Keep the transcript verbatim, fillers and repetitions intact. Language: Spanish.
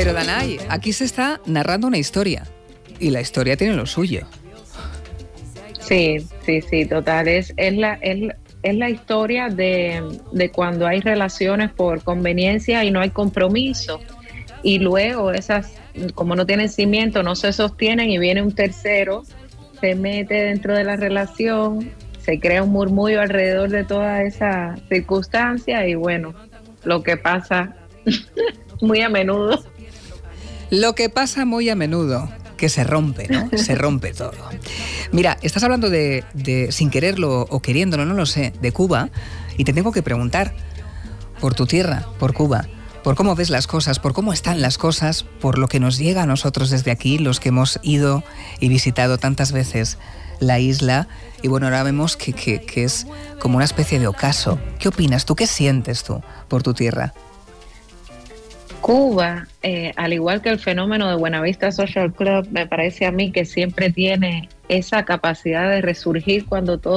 Pero Danay, aquí se está narrando una historia y la historia tiene lo suyo. Sí, sí, sí, total. Es, es, la, es, es la historia de, de cuando hay relaciones por conveniencia y no hay compromiso. Y luego esas, como no tienen cimiento, no se sostienen y viene un tercero, se mete dentro de la relación, se crea un murmullo alrededor de toda esa circunstancia y bueno, lo que pasa muy a menudo. Lo que pasa muy a menudo, que se rompe, ¿no? Se rompe todo. Mira, estás hablando de, de sin quererlo o queriéndolo, no lo sé, de Cuba, y te tengo que preguntar por tu tierra, por Cuba, por cómo ves las cosas, por cómo están las cosas, por lo que nos llega a nosotros desde aquí, los que hemos ido y visitado tantas veces la isla, y bueno, ahora vemos que, que, que es como una especie de ocaso. ¿Qué opinas tú? ¿Qué sientes tú por tu tierra? Cuba, eh, al igual que el fenómeno de Buenavista Social Club, me parece a mí que siempre tiene esa capacidad de resurgir cuando todo